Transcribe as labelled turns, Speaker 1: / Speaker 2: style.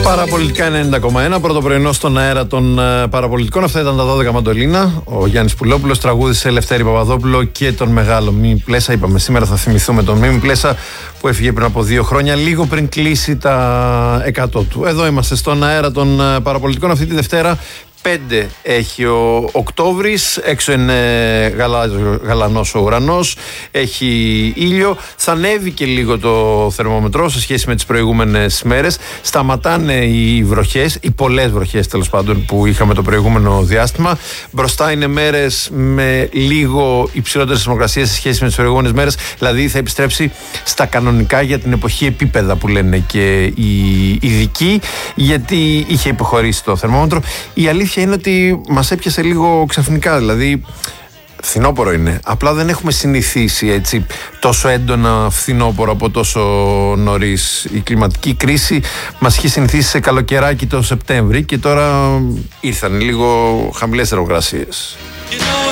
Speaker 1: Παραπολιτικά 90,1. Πρώτο πρωινό στον αέρα των παραπολιτικών. Αυτά ήταν τα 12 μαντολίνα. Ο Γιάννης Πουλόπουλος τραγούδισε Λευτέρη Παπαδόπουλο και τον μεγάλο Μίμη Πλέσα. Είπαμε σήμερα θα θυμηθούμε τον Μίμη Πλέσα που έφυγε πριν από 2 χρόνια, λίγο πριν κλείσει τα 100 του. Εδώ είμαστε στον αέρα των παραπολιτικών αυτή τη Δευτέρα. 5 έχει ο Οκτώβρης, έξω είναι γαλανός ο ουρανός, έχει ήλιο, θα ανέβει και λίγο το θερμόμετρο σε σχέση με τις προηγούμενες μέρες, σταματάνε οι βροχές, οι πολλές βροχές τέλος πάντων που είχαμε το προηγούμενο διάστημα, μπροστά είναι μέρες με λίγο υψηλότερες θερμοκρασίες σε σχέση με τις προηγούμενες μέρες, δηλαδή θα επιστρέψει στα κανονικά για την εποχή επίπεδα που λένε και οι ειδικοί, γιατί είχε υποχωρήσει το θερμόμετρο. Η αλήθεια είναι ότι μας έπιασε λίγο ξαφνικά, δηλαδή φθινόπωρο είναι, απλά δεν έχουμε συνηθίσει έτσι τόσο έντονα φθινόπωρο από τόσο νωρίς. Η κλιματική κρίση μας είχε συνηθίσει σε καλοκαιράκι το Σεπτέμβρη και τώρα ήρθαν λίγο χαμηλές θερμοκρασίες.